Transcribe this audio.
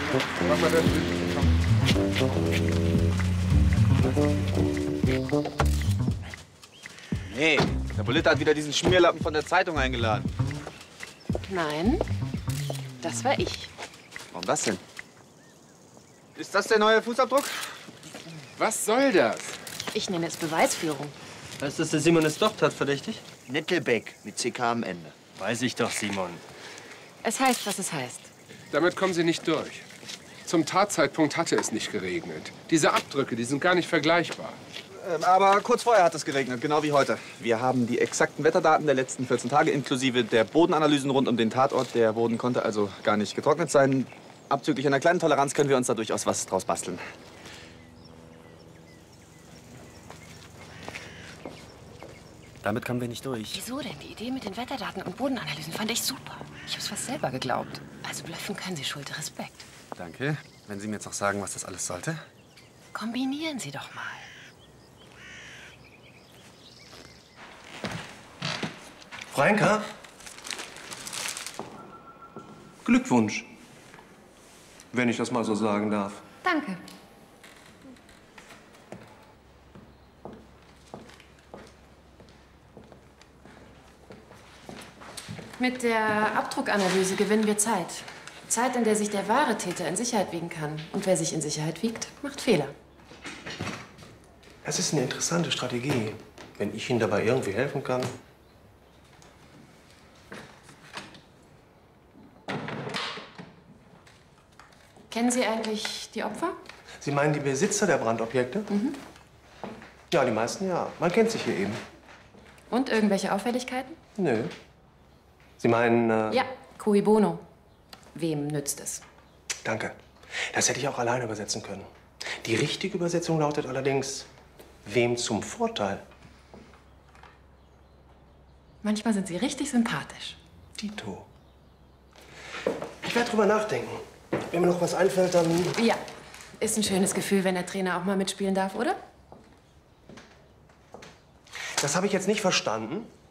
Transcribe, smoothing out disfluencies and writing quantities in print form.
Mach mal das. Nee, der Bolette hat wieder diesen Schmierlappen von der Zeitung eingeladen. Nein, das war ich. Warum das denn? Ist das der neue Fußabdruck? Was soll das? Ich nenne es Beweisführung. Heißt das, der Simon ist doch tatverdächtig? Nettelbeck mit CK am Ende. Weiß ich doch, Simon. Es heißt, was es heißt. Damit kommen Sie nicht durch. Zum Tatzeitpunkt hatte es nicht geregnet. Diese Abdrücke, die sind gar nicht vergleichbar. Aber kurz vorher hat es geregnet, genau wie heute. Wir haben die exakten Wetterdaten der letzten 14 Tage inklusive der Bodenanalysen rund um den Tatort. Der Boden konnte also gar nicht getrocknet sein. Abzüglich einer kleinen Toleranz können wir uns da durchaus was draus basteln. Damit kommen wir nicht durch. Wieso denn? Die Idee mit den Wetterdaten und Bodenanalysen fand ich super. Ich hab's fast selber geglaubt. Also bluffen können Sie, Schulte. Respekt. Danke. Wenn Sie mir jetzt noch sagen, was das alles sollte. Kombinieren Sie doch mal. Frau Henker? Glückwunsch. Wenn ich das mal so sagen darf. Danke. Mit der Abdruckanalyse gewinnen wir Zeit. Zeit, in der sich der wahre Täter in Sicherheit wiegen kann. Und wer sich in Sicherheit wiegt, macht Fehler. Das ist eine interessante Strategie. Wenn ich Ihnen dabei irgendwie helfen kann. Kennen Sie eigentlich die Opfer? Sie meinen die Besitzer der Brandobjekte? Mhm. Ja, die meisten ja. Man kennt sich hier eben. Und irgendwelche Auffälligkeiten? Nö. Sie meinen, Ja, cui bono. Wem nützt es? Danke. Das hätte ich auch alleine übersetzen können. Die richtige Übersetzung lautet allerdings, wem zum Vorteil? Manchmal sind Sie richtig sympathisch. Dito. Ich werde drüber nachdenken. Wenn mir noch was einfällt, dann... Ja, ist ein schönes Gefühl, wenn der Trainer auch mal mitspielen darf, oder? Das habe ich jetzt nicht verstanden.